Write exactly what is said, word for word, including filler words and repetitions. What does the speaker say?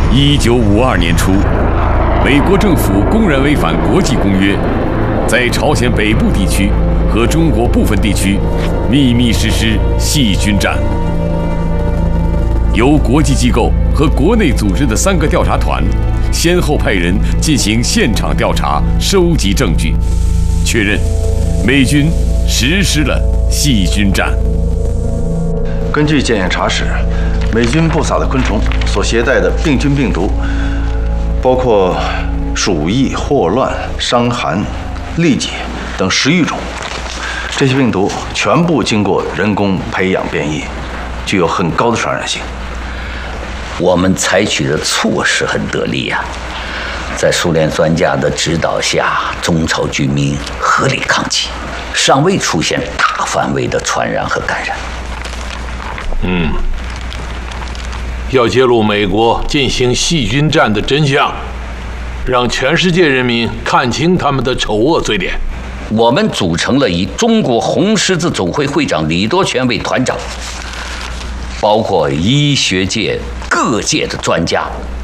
一九五二年初，美国政府公然违反国际公约，在朝鲜北部地区和中国部分地区秘密实施细菌战。由国际机构和国内组织的三个调查团，先后派人进行现场调查，收集证据，确认美军实施了细菌战。 根据检验查实，美军布撒的昆虫所携带的病菌病毒，包括鼠疫、霍乱、伤寒、痢疾等十余种。这些病毒全部经过人工培养变异，具有很高的传染性。 我们采取的措施很得力呀、啊，在苏联专家的指导下，中朝居民合力抗击，尚未出现大范围的传染和感染。 嗯，要揭露美国进行细菌战的真相，让全世界人民看清他们的丑恶嘴脸。 我们组成了以中国红十字总会会长李多泉为团长，包括医学界各界的专家，